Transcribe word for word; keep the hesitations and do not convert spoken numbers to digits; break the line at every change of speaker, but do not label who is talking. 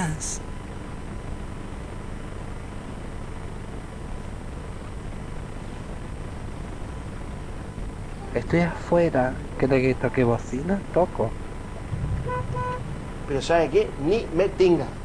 más.
Estoy afuera. ¿Quiere que toque bocina? Toco.
Pero ¿sabe qué? Ni me tinga.